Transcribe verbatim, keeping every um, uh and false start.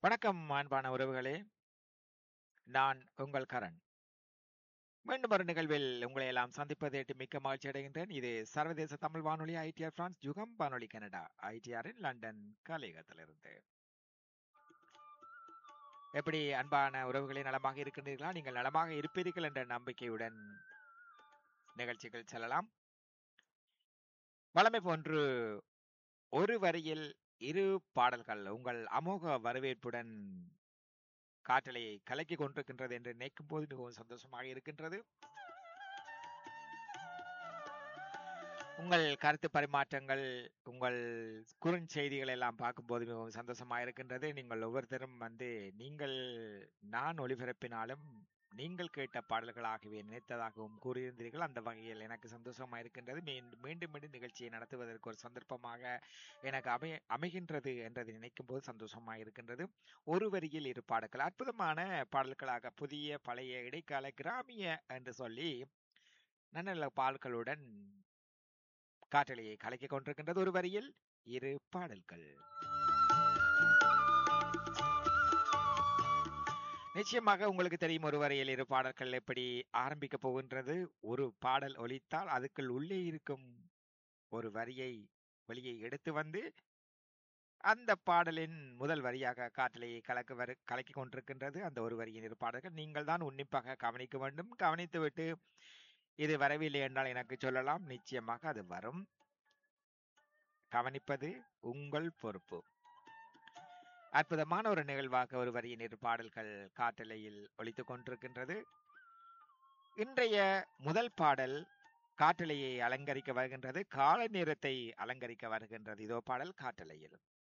வணக்கம் அன்பான உறவுகளே. நான் உங்கள் கரண். மீண்டும் ஒரு நிகழ்வில் உங்களை எல்லாம் சந்திப்பதை எட்டு மிக்க மகிழ்ச்சி அடைகின்றேன். இது சர்வதேச தமிழ் வானொலி ஐடிஆர் பிரான்ஸ் யுகம் வானொலி கனடா ஐடிஆரின் லண்டன் கலையகத்திலிருந்து. எப்படி அன்பான உறவுகளே, நலமாக இருக்கின்றீர்களா? நீங்கள் நலமாக இருப்பீர்கள் என்ற நம்பிக்கையுடன் நிகழ்ச்சிகள் செல்லலாம். வழமை போன்று ஒரு வரியில் இரு பாடல்கள் உங்கள் அமோக வரவேற்புடன் காற்றலையை கலக்கிக் கொண்டிருக்கின்றது என்று நினைக்கும் போது மிகவும் சந்தோஷமாக இருக்கின்றது. உங்கள் கருத்து பரிமாற்றங்கள், உங்கள் குறுஞ்செய்திகள் எல்லாம் பார்க்கும்போது மிகவும் சந்தோஷமா இருக்கின்றது. நீங்கள் ஒவ்வொருத்தரும் வந்து நீங்கள் நான் ஒளிபரப்பினாலும் நீங்கள் கேட்ட பாடல்களாகவே நினைத்ததாகவும் கூறியிருந்தீர்கள். அந்த வகையில் எனக்கு சந்தோஷமா இருக்கின்றது. மீண்டும் மீண்டும் மீண்டும் நிகழ்ச்சியை நடத்துவதற்கு ஒரு சந்தர்ப்பமாக எனக்கு அமை அமைகின்றது என்றதை நினைக்கும் போது சந்தோஷமா இருக்கின்றது. ஒரு வரியில் இரு பாடல்கள் அற்புதமான பாடல்களாக, புதிய பழைய இடைக்கால கிராமிய என்று சொல்லி நல்ல நல்ல பாடல்களுடன் காற்றலையை கலக்கிக் கொண்டிருக்கின்றது. ஒரு வரியில் இரு பாடல்கள். நிச்சயமாக உங்களுக்கு தெரியும், ஒரு வரியில் இரு பாடல்கள் எப்படி ஆரம்பிக்க போகின்றது. ஒரு பாடல் ஒலித்தால் அதுக்குள் உள்ளே இருக்கும் ஒரு வரியை வெளியே எடுத்து வந்து அந்த பாடலின் முதல் வரியாக காற்றலையை கலக்க வரு கலக்கிக் கொண்டிருக்கின்றது. அந்த ஒரு வரியின் இரு பாடல்கள் நீங்கள் தான் உன்னிப்பாக கவனிக்க வேண்டும். கவனித்துவிட்டு இது வரவில்லை என்றால் எனக்கு சொல்லலாம். நிச்சயமாக அது வரும். கவனிப்பது உங்கள் பொறுப்பு. அற்புதமான ஒரு நிகழ்வாக ஒரு வரியின் இரு பாடல்கள் காற்றலையில் ஒலித்துக் கொண்டிருக்கின்றது. இன்றைய முதல் பாடல் காற்றலையை அலங்கரிக்க வருகின்றது. காலை நேரத்தை அலங்கரிக்க வருகின்றது. இதோ பாடல் காற்றலையில்.